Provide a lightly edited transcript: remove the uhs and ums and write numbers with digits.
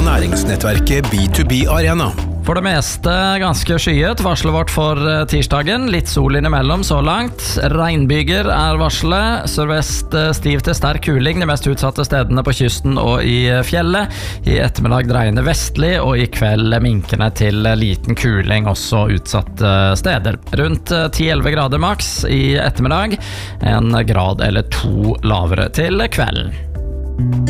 næringsnettverket B2B Arena. For det meste ganske skyet, varslet vårt for tirsdagen. Litt sol innimellom så langt. Regnbyger er varslet. Sørvest stiv til sterk kuling de mest utsatte stedene på kysten og i fjellet. I ettermiddag dreiende vestlig, og i kveld minkende til liten kuling også utsatte steder. Rundt 10-11 grader maks i ettermiddag. En grad eller to lavere til kvelden.